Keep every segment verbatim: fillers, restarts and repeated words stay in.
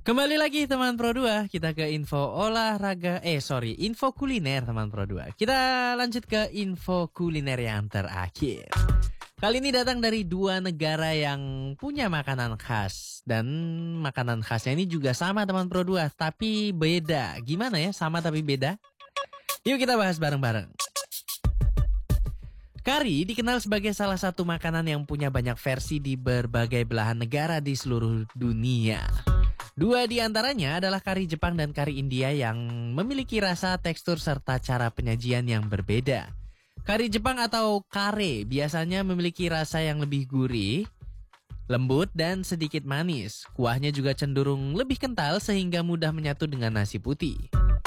Kembali lagi teman Pro dua, kita ke info olahraga, eh sorry, info kuliner teman Pro dua. Kita lanjut ke info kuliner yang terakhir. Kali ini datang dari dua negara yang punya makanan khas. Dan makanan khasnya ini juga sama teman Pro dua, tapi beda. Gimana ya, sama tapi beda? Yuk kita bahas bareng-bareng. Kari dikenal sebagai salah satu makanan yang punya banyak versi di berbagai belahan negara di seluruh dunia. Dua di antaranya adalah kari Jepang dan kari India yang memiliki rasa, tekstur, serta cara penyajian yang berbeda. Kari Jepang atau kare biasanya memiliki rasa yang lebih gurih, lembut, dan sedikit manis. Kuahnya juga cenderung lebih kental sehingga mudah menyatu dengan nasi putih.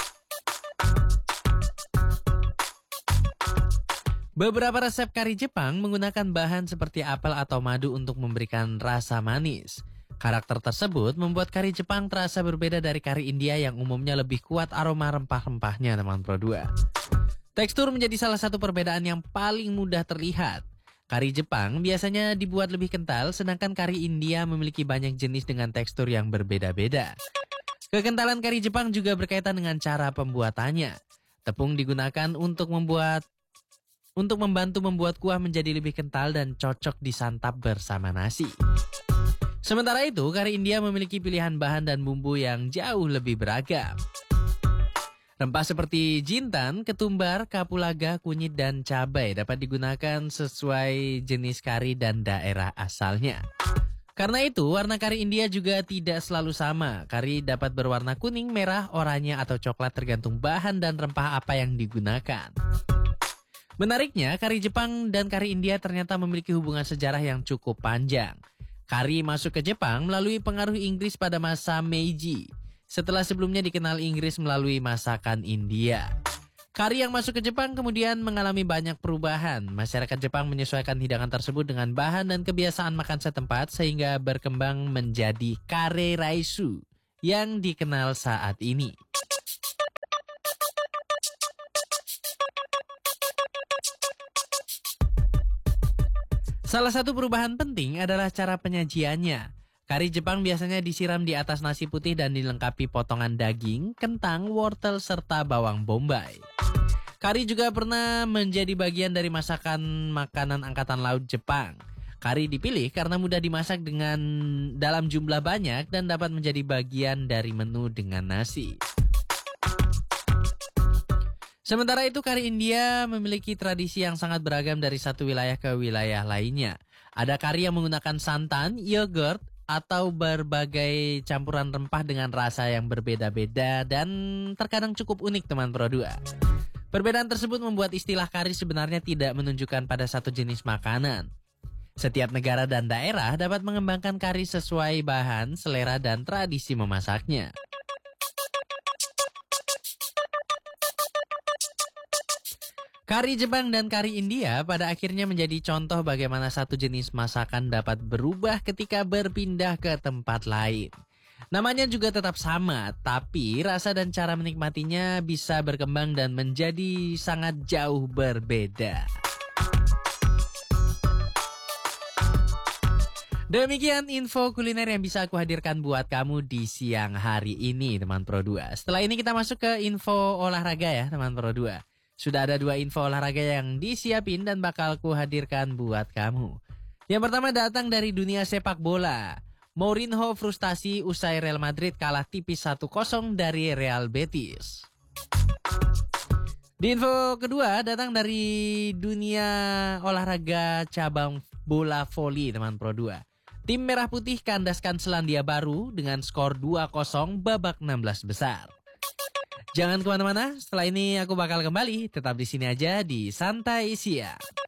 Beberapa resep kari Jepang menggunakan bahan seperti apel atau madu untuk memberikan rasa manis. Karakter tersebut membuat kari Jepang terasa berbeda dari kari India yang umumnya lebih kuat aroma rempah-rempahnya teman Pro dua. Tekstur menjadi salah satu perbedaan yang paling mudah terlihat. Kari Jepang biasanya dibuat lebih kental, sedangkan kari India memiliki banyak jenis dengan tekstur yang berbeda-beda. Kekentalan kari Jepang juga berkaitan dengan cara pembuatannya. Tepung digunakan untuk membuat untuk membantu membuat kuah menjadi lebih kental dan cocok disantap bersama nasi. Sementara itu, kari India memiliki pilihan bahan dan bumbu yang jauh lebih beragam. Rempah seperti jintan, ketumbar, kapulaga, kunyit, dan cabai dapat digunakan sesuai jenis kari dan daerah asalnya. Karena itu, warna kari India juga tidak selalu sama. Kari dapat berwarna kuning, merah, oranye, atau coklat tergantung bahan dan rempah apa yang digunakan. Menariknya, kari Jepang dan kari India ternyata memiliki hubungan sejarah yang cukup panjang. Kari masuk ke Jepang melalui pengaruh Inggris pada masa Meiji, setelah sebelumnya dikenal Inggris melalui masakan India. Kari yang masuk ke Jepang kemudian mengalami banyak perubahan. Masyarakat Jepang menyesuaikan hidangan tersebut dengan bahan dan kebiasaan makan setempat sehingga berkembang menjadi kare raisu yang dikenal saat ini. Salah satu perubahan penting adalah cara penyajiannya. Kari Jepang biasanya disiram di atas nasi putih dan dilengkapi potongan daging, kentang, wortel, serta bawang bombay. Kari juga pernah menjadi bagian dari masakan makanan angkatan laut Jepang. Kari dipilih karena mudah dimasak dengan dalam jumlah banyak dan dapat menjadi bagian dari menu dengan nasi. Sementara itu, kari India memiliki tradisi yang sangat beragam dari satu wilayah ke wilayah lainnya. Ada kari yang menggunakan santan, yogurt, atau berbagai campuran rempah dengan rasa yang berbeda-beda dan terkadang cukup unik teman Pro dua. Perbedaan tersebut membuat istilah kari sebenarnya tidak menunjukkan pada satu jenis makanan. Setiap negara dan daerah dapat mengembangkan kari sesuai bahan, selera, dan tradisi memasaknya. Kari Jepang dan kari India pada akhirnya menjadi contoh bagaimana satu jenis masakan dapat berubah ketika berpindah ke tempat lain. Namanya juga tetap sama, tapi rasa dan cara menikmatinya bisa berkembang dan menjadi sangat jauh berbeda. Demikian info kuliner yang bisa aku hadirkan buat kamu di siang hari ini, teman Pro dua. Setelah ini kita masuk ke info olahraga ya, teman Pro dua. Sudah ada dua info olahraga yang disiapin dan bakal ku hadirkan buat kamu. Yang pertama datang dari dunia sepak bola. Mourinho frustasi usai Real Madrid kalah tipis satu kosong dari Real Betis. Di info kedua datang dari dunia olahraga cabang bola voli teman Pro dua. Tim Merah Putih kandaskan Selandia Baru dengan skor dua kosong babak enam belas besar. Jangan kemana-mana, setelah ini aku bakal kembali. Tetap di sini aja di Santai Siang.